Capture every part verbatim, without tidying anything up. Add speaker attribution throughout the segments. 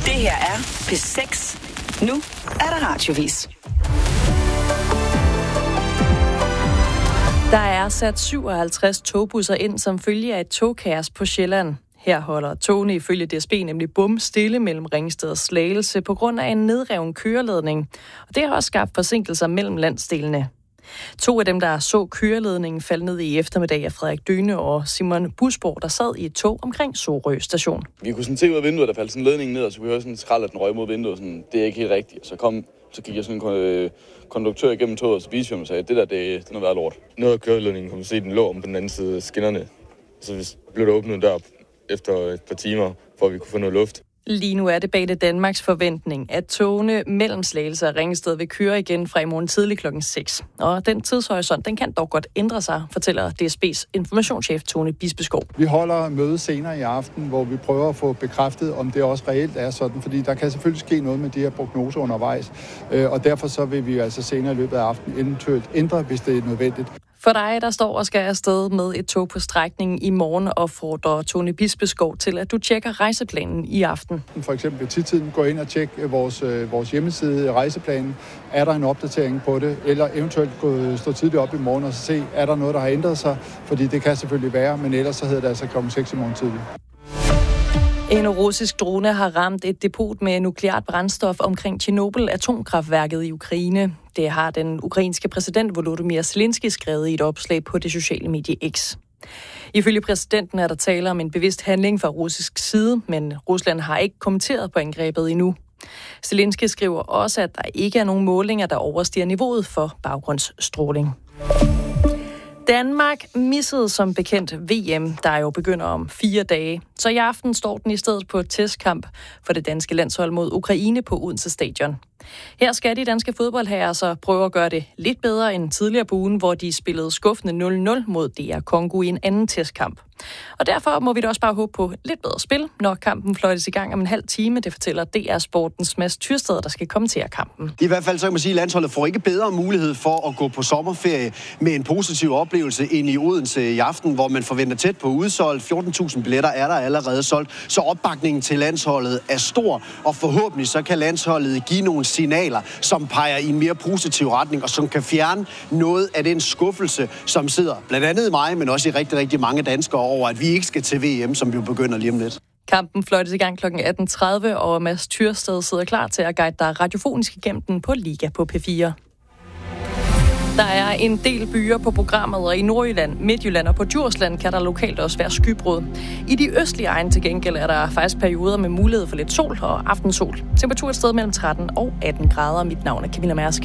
Speaker 1: Det her er P seks. Nu er der radiovis. Der er sat syvoghalvtreds togbusser ind som følge af et togkaos på Sjælland. Her holder togene ifølge D S B nemlig bum stille mellem Ringsted og Slagelse på grund af en nedreven køreledning. Og det har også skabt forsinkelser mellem landsdelene. To af dem, der så køreledningen, faldt ned i eftermiddag af Frederik Dyne og Simon Busborg, der sad i et tog omkring Sorø station.
Speaker 2: Vi kunne sådan se ud af vinduet, der faldt sådan en ledning ned, og så kunne vi høre sådan en skrald, at den røg mod vinduet. Sådan, det er ikke helt rigtigt. Så, kom, så gik jeg sådan en øh, konduktør igennem toget, og så viste jeg og sagde, det der, det, det er noget værd lort.
Speaker 3: Noget af køreledningen kunne man se, den lå om på den anden side af skinnerne. Så blev der åbnet en dør efter et par timer, for at vi kunne få noget luft.
Speaker 1: Lige nu er det bag det Danmarks forventning, at togene mellem Slagelse og Ringsted vil køre igen fra i morgen tidlig klokken seks. Og den tidshorisont, den kan dog godt ændre sig, fortæller D S B's informationschef Tone Bispeskov.
Speaker 4: Vi holder møde senere i aften, hvor vi prøver at få bekræftet, om det også reelt er sådan, fordi der kan selvfølgelig ske noget med de her prognoser undervejs, og derfor så vil vi altså senere i løbet af aftenen eventuelt ændre, hvis det er nødvendigt.
Speaker 1: For dig, der står og skal afsted med et tog på strækningen i morgen, opfordrer Tone Bispeskov til, at du tjekker rejseplanen i aften.
Speaker 4: For eksempel til tiden gå ind og tjekke vores, vores hjemmeside, rejseplanen. Er der en opdatering på det? Eller eventuelt gå, stå tidligt op i morgen og se, er der noget, der har ændret sig? Fordi det kan selvfølgelig være, men ellers så hedder det altså klokken seks i morgen tidlig.
Speaker 1: En russisk drone har ramt et depot med nukleart brændstof omkring Tjernobyl-atomkraftværket i Ukraine. Det har den ukrainske præsident Volodymyr Zelensky skrevet i et opslag på det sociale medie X. Ifølge præsidenten er der tale om en bevidst handling fra russisk side, men Rusland har ikke kommenteret på angrebet endnu. Zelensky skriver også, at der ikke er nogen målinger, der overstiger niveauet for baggrundsstråling. Danmark missede som bekendt V M, der jo begynder om fire dage. Så i aften står den i stedet på et testkamp for det danske landshold mod Ukraine på Odense Stadion. Her skal de danske fodboldherrer så prøve at gøre det lidt bedre end tidligere på ugen, hvor de spillede skuffende nul nul mod D R Congo i en anden testkamp. Og derfor må vi da også bare håbe på lidt bedre spil, når kampen fløjtes i gang om en halv time. Det fortæller D R Sportens Mads Tyrsted, der skal kommentere kampen.
Speaker 5: I hvert fald så kan man sige, at landsholdet får ikke bedre mulighed for at gå på sommerferie med en positiv oplevelse ind i Odense i aften, hvor man forventer tæt på udsolgt. fjorten tusind billetter er der allerede solgt, så opbakningen til landsholdet er stor, og forhåbentlig så kan landsholdet give nogle signaler, som peger i en mere positiv retning, og som kan fjerne noget af den skuffelse, som sidder blandt andet i mig, men også i rigtig, rigtig mange danskere over, at vi ikke skal til V M, som vi begynder lige om lidt.
Speaker 1: Kampen fløjtes i gang klokken atten tredive, og Mads Tyrsted sidder klar til at guide dig radiofonisk igennem den på Liga på P fire. Der er en del byer på programmet, og i Nordjylland, Midtjylland og på Djursland kan der lokalt også være skybrud. I de østlige egne til gengæld er der faktisk perioder med mulighed for lidt sol og aftensol. Temperatur et sted mellem tretten og atten grader. Mit navn er Camilla Mærsk.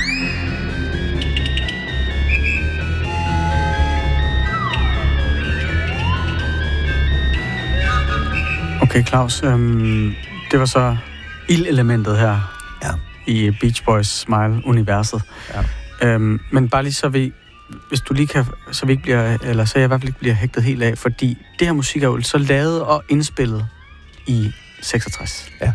Speaker 6: Okay, Claus. Øhm, det var så ildelementet her
Speaker 7: ja.
Speaker 6: i Beach Boys Smile-universet. Ja. Øhm, men bare lige så vi, hvis du lige kan, så vi ikke bliver, eller så jeg i hvert fald ikke bliver hægtet helt af, fordi det her musik er jo så lavet og indspillet i seksogtres.
Speaker 7: Ja.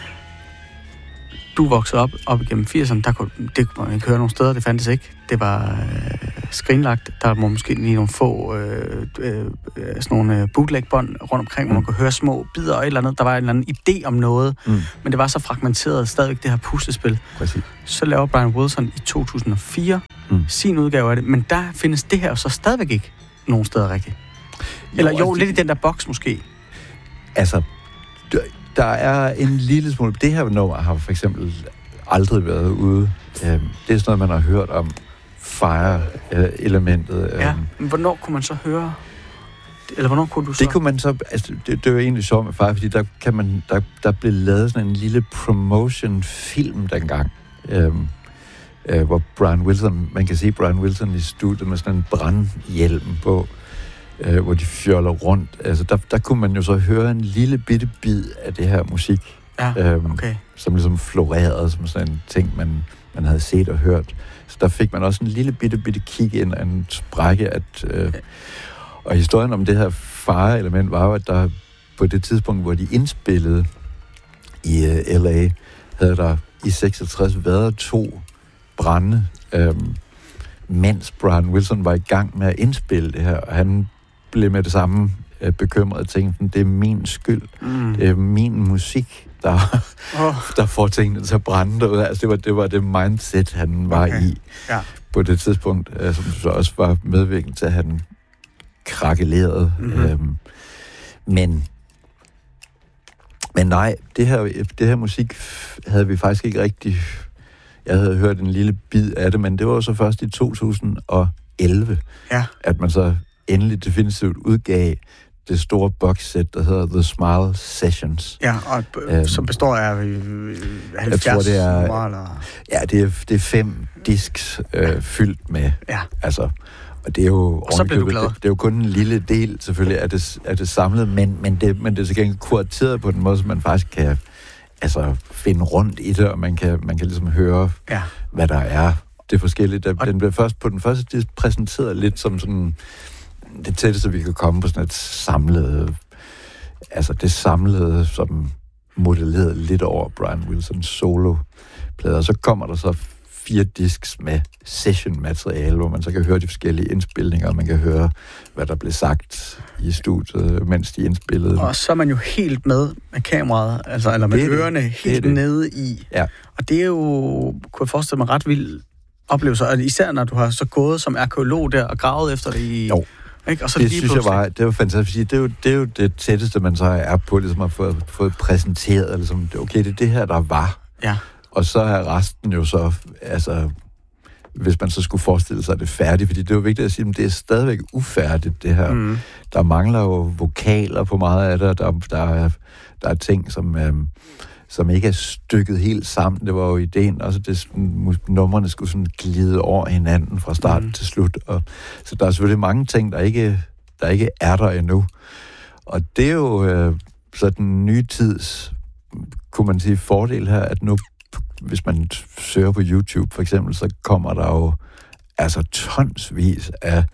Speaker 6: Du voksede op, op igennem firserne, der kunne, det kunne man ikke høre nogle steder, det fandtes ikke. Det var øh, skrinlagt, der var måske lige nogle få øh, øh, sådan nogle øh, bootleg-bånd rundt omkring, mm. hvor man kunne høre små bidder og et eller andet. Der var en eller anden idé om noget, mm. men det var så fragmenteret stadigvæk det her puslespil.
Speaker 7: Præcis.
Speaker 6: Så laver Brian Wilson i to tusind og fire mm. sin udgave af det, men der findes det her så stadigvæk ikke nogen steder rigtigt. Eller jo, jo altså, lidt i den der boks måske.
Speaker 7: Altså, der er en lille smule. Det her nummer har for eksempel aldrig været ude. Det er sådan noget, man har hørt om Fire-elementet.
Speaker 6: Ja, men hvornår kunne man så høre? Eller hvornår kunne du så?
Speaker 7: Det kunne man så. Altså, det, det var egentlig sjovt med Fire, fordi der kan man der, der blev lavet sådan en lille promotion-film dengang, øhm, øh, hvor Brian Wilson, man kan se Brian Wilson i studiet med sådan en brandhjelm på, øh, hvor de fjoller rundt. Altså, der, der kunne man jo så høre en lille bitte bid af det her musik,
Speaker 6: ja,
Speaker 7: øhm,
Speaker 6: okay.
Speaker 7: som ligesom florerede som sådan en ting, man, man havde set og hørt. Så der fik man også en lille bitte, bitte kig ind af en sprække. At, øh, og historien om det her Fire-element var jo, at der på det tidspunkt, hvor de indspillede i øh, L A, havde der i seksogtres været to brande, øh, mens Brian Wilson var i gang med at indspille det her. Og han blev med det samme øh, bekymret og tænkte, det er min skyld.
Speaker 6: Mm.
Speaker 7: Det er min musik, der,
Speaker 6: oh.
Speaker 7: der får tingene til at brænde derude. Altså, det var det, var det mindset, han var
Speaker 6: okay.
Speaker 7: i
Speaker 6: ja.
Speaker 7: på det tidspunkt, øh, som så også var medvirkende til, at han krakkelerede. Mm-hmm. Øhm, men, men nej, det her, det her musik havde vi faktisk ikke rigtig... Jeg havde hørt en lille bid af det, men det var jo så først i to tusind og elleve,
Speaker 6: ja. at
Speaker 7: man så endelig definitivt udgav det store boxset, der hedder The Smile Sessions.
Speaker 6: Ja, og øhm, som består af halvfjerds
Speaker 7: jeg tror, det er,
Speaker 6: numre, eller...
Speaker 7: Ja, det er, det er fem disks øh, fyldt med.
Speaker 6: Ja.
Speaker 7: Altså, og det er jo...
Speaker 6: Og så blev du glad.
Speaker 7: Det, det er jo kun en lille del, selvfølgelig, af det, af det samlede, men, men, det, men det er så gengæld kurateret på den måde, så man faktisk kan altså, finde rundt i det, og man kan, man kan ligesom høre, ja. hvad der er. Det er forskelligt. Der, den blev først på den første disk præsenteret lidt som sådan... Det tætteste, vi kan komme på sådan et samlet... Altså det samlede, som modellerede lidt over Brian Wilsons solo-plader. Så kommer der så fire disks med session-materiale, hvor man så kan høre de forskellige indspilninger, og man kan høre, hvad der blev sagt i studiet, mens de indspillede.
Speaker 6: Og så er man jo helt med med kameraet, altså, eller med det ørerne det. helt det nede i.
Speaker 7: Ja. Og
Speaker 6: det er jo, kunne jeg forestille mig, ret vild oplevelse, og især når du har så gået som arkeolog der og gravet efter det i...
Speaker 7: Jo.
Speaker 6: Ikke? Og så
Speaker 7: det
Speaker 6: lige
Speaker 7: synes jeg var, det var fantastisk, det er, jo, det er jo det tætteste, man så er på, ligesom at få fået præsenteret, ligesom, okay, det er det her, der var.
Speaker 6: Ja.
Speaker 7: Og så er resten jo så, altså, hvis man så skulle forestille sig, at det er færdigt, fordi det er jo vigtigt at sige, at det er stadigvæk ufærdigt, det her. Mm. Der mangler jo vokaler på meget af det, der, der, er, der er ting, som... Øhm, som ikke er stykket helt sammen. Det var jo ideen, også det numrene skulle sådan glide over hinanden fra start mm. til slut. Og, så der er selvfølgelig mange ting, der ikke, der ikke er der endnu. Og det er jo øh, så den nye tids, kunne man sige, fordel her, at nu, hvis man søger på YouTube for eksempel, så kommer der jo altså tonsvis af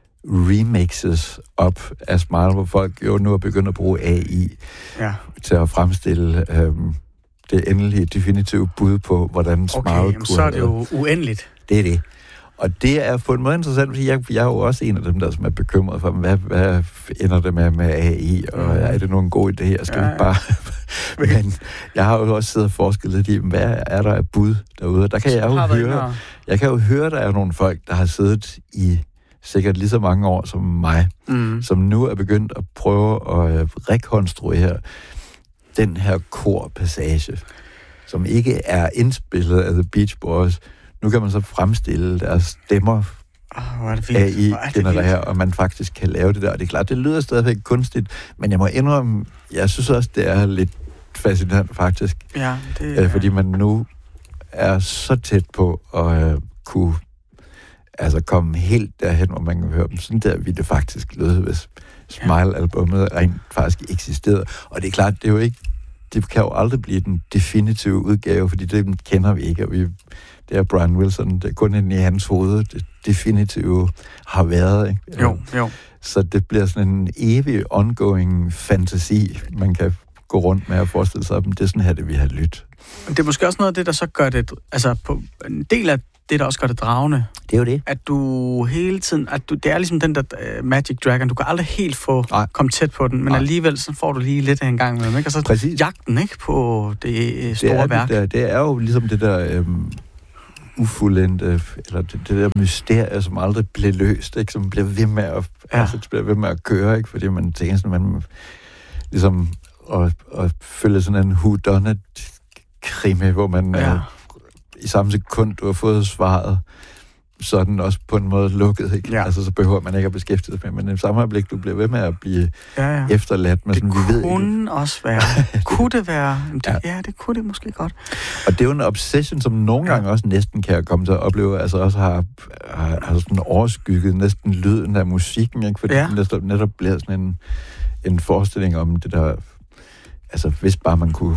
Speaker 7: remixes op af Smile, hvor folk jo nu er begyndt at bruge A I ja. til at fremstille øhm, det endelige, definitive bud på, hvordan Smile
Speaker 6: okay,
Speaker 7: kunne
Speaker 6: så er det jo uendeligt.
Speaker 7: Det er det. Og det er på en måde interessant, fordi jeg, jeg er jo også en af dem, der som er bekymret for, hvad, hvad ender det med med A I, og mm. er det nu en god idé her? Skal ja, ja. vi bare... Men jeg har jo også siddet og forsket lidt i, hvad er der af bud derude? Der kan jeg jo høre... Jeg kan jo høre, der er nogle folk, der har siddet i sikkert lige så mange år som mig, mm. som nu er begyndt at prøve at rekonstruere den her korpassage, som ikke er indspillet af The Beach Boys. Nu kan man så fremstille deres stemmer
Speaker 6: oh,
Speaker 7: af i generere, og man faktisk kan lave det der. Og det er klart, det lyder stadigvæk kunstigt, men jeg må indrømme, jeg synes også, det er lidt fascinerende faktisk.
Speaker 6: Ja, det
Speaker 7: er... Fordi man nu er så tæt på at uh, kunne altså komme helt derhen, hvor man kan høre dem. Sådan der ville det faktisk lyde, hvis Smile-albummet rent faktisk eksisterede. Og det er klart, det er jo ikke, det kan jo aldrig blive den definitive udgave, fordi det kender vi ikke, og vi, det er Brian Wilson, det er kun inde i hans hoved, det definitive har været, ikke?
Speaker 6: Jo, jo.
Speaker 7: Så det bliver sådan en evig ongoing fantasi, man kan gå rundt med og forestille sig, at det er sådan her, det vi har lyttet.
Speaker 6: Det er måske også noget af det, der så gør det, altså på en del af det, der også gør det dragende.
Speaker 7: Det er jo det.
Speaker 6: At du hele tiden, at du, det er ligesom den der uh, Magic Dragon, du kan aldrig helt få komme tæt på den, men Nej. alligevel så får du lige lidt en gang med dem, ikke? Og så Præcis. jagten, ikke, på det store
Speaker 7: det er
Speaker 6: værk.
Speaker 7: Det, der, det er jo ligesom det der øhm, ufuldendte, eller det, det der mysterie, som aldrig blev løst, ikke? Som bliver ved med at, ja. altså, bliver ved med at køre, ikke? Fordi man tænker sådan, man ligesom at, at følge sådan en whodunit-krimi, hvor man ja. øh, i samme sekund, du har fået svaret, så er den også på en måde lukket, ikke? Ja. Altså, så behøver man ikke at beskæftige sig med, men i samme øjeblik, du bliver ved med at blive ja, ja. efterladt med
Speaker 6: det
Speaker 7: sådan, vi ved ikke.
Speaker 6: Det kunne også være. kunne det være? Det, ja. ja, det kunne det måske godt.
Speaker 7: Og det er jo en obsession, som nogle ja. gange også næsten kan komme til at opleve, altså også har, har, har sådan overskygget næsten lyden af musikken, ikke? Fordi ja. den netop, netop bliver sådan en, en forestilling om det der, altså hvis bare man kunne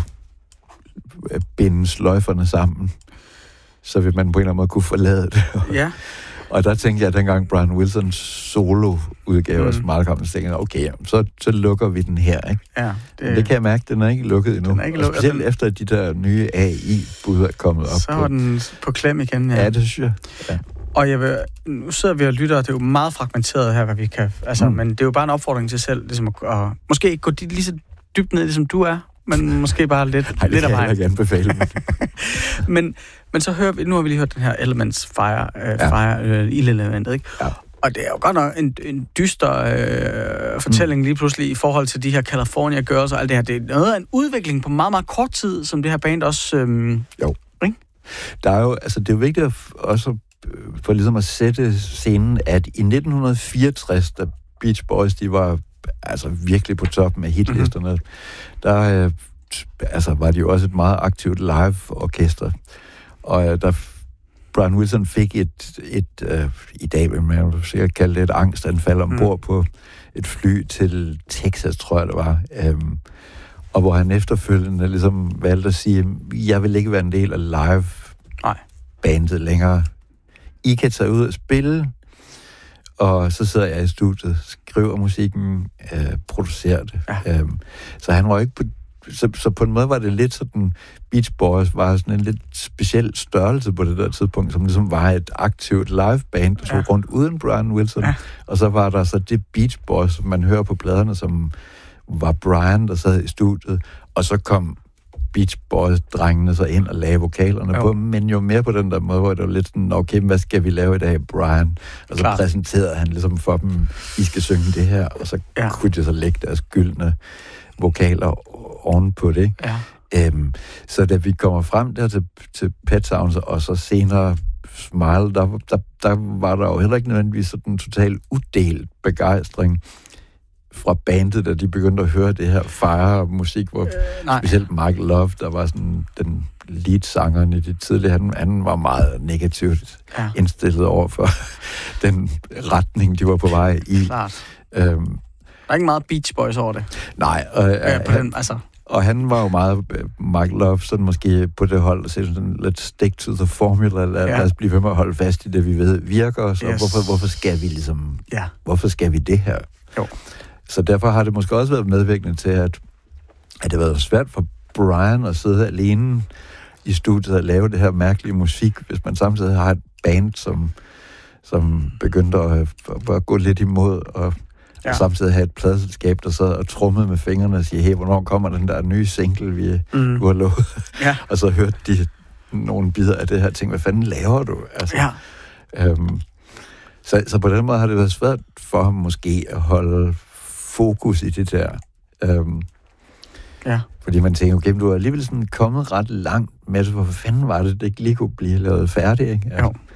Speaker 7: binde sløjferne sammen, så vil man på en eller anden måde kunne forlade det.
Speaker 6: Ja.
Speaker 7: Og der tænkte jeg, at dengang Brian Wilsons solo-udgave mm. af Smile kom, så tænkte jeg, okay, så, så lukker vi den her, ikke?
Speaker 6: Ja, det...
Speaker 7: Men det kan jeg mærke, den er ikke lukket endnu.
Speaker 6: Den er ikke lukket.
Speaker 7: Specielt
Speaker 6: den...
Speaker 7: efter, at de der nye A I-bud er kommet op.
Speaker 6: Så var den på klem igen, ja.
Speaker 7: Ja, det synes jeg. Ja.
Speaker 6: Og jeg vil, nu sidder vi og lytter, og det er jo meget fragmenteret her, hvad vi kan... Altså, mm. men det er jo bare en opfordring til selv, ligesom at, at måske ikke gå lige så dybt ned, ligesom du er, men måske bare lidt,
Speaker 7: Ej,
Speaker 6: lidt af vejen.
Speaker 7: det kan jeg ikke anbefale.
Speaker 6: men, men så hører vi... Nu har vi lige hørt den her Elements Fire, øh, ja. Fire øh, ildelementet, ikke? Ja. Og det er jo godt nok en, en dyster øh, fortælling mm. lige pludselig i forhold til de her California Girls og alt det her. Det er noget af en udvikling på meget, meget kort tid, som det her band også... Øh,
Speaker 7: jo.
Speaker 6: Ikke?
Speaker 7: Der er jo, altså, det er jo vigtigt at også for ligesom at sætte scenen, at i nitten fireogtres, da Beach Boys, de var altså virkelig på toppen af hitlisterne, mm-hmm. der øh, altså, var de jo også et meget aktivt live-orkester. Og øh, der Brian Wilson fik et, et øh, i dag vil man jo sikkert kalde det et angstanfald ombord mm. på et fly til Texas, tror jeg det var. Øhm, og hvor han efterfølgende ligesom valgte at sige, jeg vil ikke være en del af live-bandet længere. I kan tage ud og spille, og så sidder jeg i studiet, skriver musikken, øh, producerer det. Ja. Øhm, så han var ikke på Så, så på en måde var det lidt sådan, Beach Boys var sådan en lidt speciel størrelse på det der tidspunkt, som ligesom var et aktivt liveband, der tog ja. rundt uden Brian Wilson. Ja. Og så var der så det Beach Boys, som man hører på pladerne, som var Brian, der sad i studiet. Og så kom Beach Boys-drengene så ind og lagde vokalerne jo. på, men jo mere på den der måde, hvor det var lidt sådan, okay, hvad skal vi lave i dag, Brian? Og så Klar. præsenterede han ligesom for dem, I skal synge det her, og så ja. kunne de så lægge deres gyldne vokaler oven på det. Ja. Øhm, så da vi kommer frem der til, til Pet Sounds, og så senere Smile, der, der, der var der jo heller ikke nødvendigvis sådan en total udelt begejstring fra bandet, da de begyndte at høre det her Fire-musik, hvor øh, specielt Michael Love, der var sådan den lead-sangeren i det tidlige, han, han var meget negativt ja. indstillet over for den retning, de var på vej i.
Speaker 6: Klart. Øhm, der er ikke meget Beach Boys over det.
Speaker 7: Nej. Og,
Speaker 6: ja, på han, den, altså.
Speaker 7: og han var jo meget, Michael Love, sådan måske på det hold, sådan, let's stick to the formula, lad, ja. lad os blive ved med at holde fast i det, vi ved virker, så yes. hvorfor, hvorfor skal vi ligesom, ja. hvorfor skal vi det her? Jo. Så derfor har det måske også været medvirkende til, at, at det har været svært for Brian at sidde alene i studiet og lave det her mærkelige musik, hvis man samtidig har et band, som, som begyndte at, at gå lidt imod, og, ja. og samtidig have et pladeselskab, der sad og trummede med fingrene og siger, hey, hvornår kommer den der nye single, vi, mm. du har lovet? Ja. Og så hørte de nogle bidder af det her ting, hvad fanden laver du? Altså, ja. øhm, så, så på den måde har det været svært for ham måske at holde fokus i det der. Øhm, ja. Fordi man tænker, okay, du er alligevel sådan kommet ret langt med det. Hvorfor fanden var det, det ikke lige kunne blive lavet færdigt, ikke? Altså. Jo.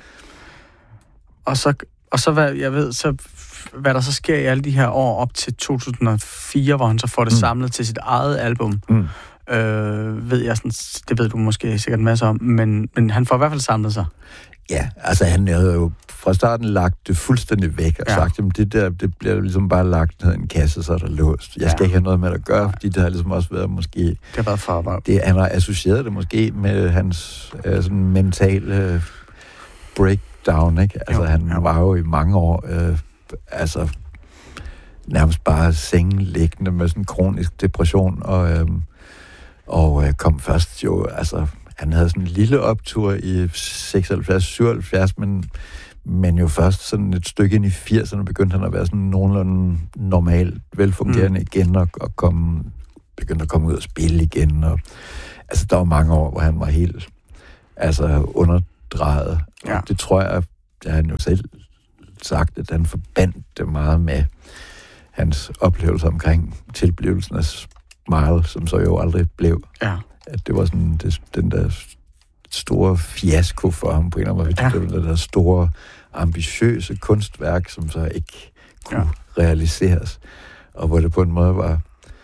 Speaker 7: Og så, og så hvad, jeg ved, så, hvad der så sker i alle de her år op til to tusind og fire, hvor han så får det mm. samlet til sit eget album. Mm. Øh, ved jeg sådan, det ved du måske sikkert en masse om, men, men han får i hvert fald samlet sig. Ja, altså han havde jo fra starten lagt det fuldstændig væk og ja. sagt, at det der, det bliver ligesom bare lagt ned i en kasse, så er der låst. Jeg skal ja. ikke have noget med at gøre, fordi det har ligesom også været måske... Det har været farbar. Det, han har associeret det måske med hans øh, sådan mentale breakdown, ikke? Altså jo, han jo. var jo i mange år øh, altså nærmest bare sengeliggende med sådan kronisk depression, og, øh, og øh, kom først jo, altså han havde sådan en lille optur i seksoghalvfjerds syvoghalvfjerds, men, men jo først sådan et stykke ind i firserne begyndte han at være sådan nogenlunde normalt velfungerende mm. igen, og, og komme, begyndte at komme ud og spille igen. Og, altså, der var mange år, hvor han var helt altså, underdrejet. Ja. Og det tror jeg, det har han jo selv sagt, at han forbandt det meget med hans oplevelse omkring tilblivelsen af Smile, som så jo aldrig blev. Ja. At det var sådan det, den der store fiasko for ham på en eller anden måde. Ja. Det der store, ambitiøse kunstværk, som så ikke kunne ja. realiseres. Og hvor det på en måde var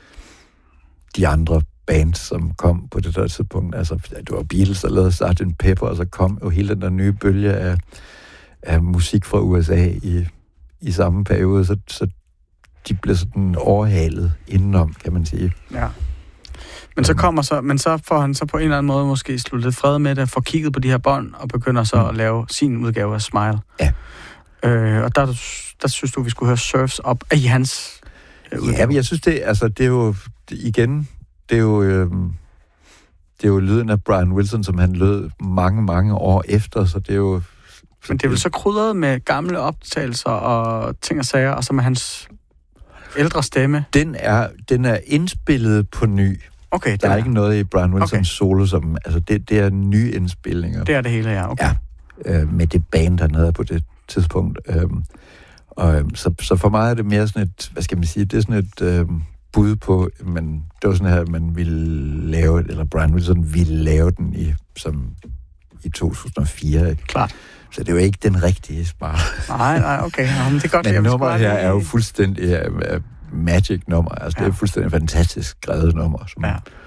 Speaker 7: de andre bands, som kom på det der tidspunkt. Altså, det var Beatles, der lavede sergeant Pepper, og så kom jo hele den der nye bølge af, af musik fra U S A i, i samme periode. Så, så de blev sådan overhalet indenom, kan man sige. Ja. Men så kommer så, men så får han så på en eller anden måde måske sluttet fred med det, får kigget på de her bånd, og begynder så mm. at lave sin udgave af Smile. Ja. Øh, og der, der synes du, vi skulle høre Surfs op i hans øh, udgave. Ja, men jeg synes, det, altså, det er jo, det, igen, det er jo, øh, det er jo lyden af Brian Wilson, som han lød mange, mange år efter, så det er jo
Speaker 6: Men det er vel så krydret med gamle optagelser og ting og sager, og så med hans ældre stemme?
Speaker 7: Den er, den er indspillet på ny.
Speaker 6: Okay,
Speaker 7: der er,
Speaker 6: er
Speaker 7: ikke noget i Brian Wilsons
Speaker 6: okay.
Speaker 7: solo, som... Altså, det, det er nye indspilninger.
Speaker 6: Det er det hele, ja. Okay.
Speaker 7: Ja, øh, med det band, der nede på det tidspunkt. Øhm, og, øhm, så, så for mig er det mere sådan et... Hvad skal man sige? Det er sådan et øhm, bud på... Men det var sådan her, man ville lave... Eller Brian Wilson ville lave den i, som, i to tusind og fire. Ikke?
Speaker 6: Klart.
Speaker 7: Så det er jo ikke den rigtige smart.
Speaker 6: Nej, nej, okay. Nå, men det er godt,
Speaker 7: men nummeret her er jo fuldstændig uh, magic nummer. Altså, ja. Det er fuldstændig fantastisk skrevet nummer, som, ja.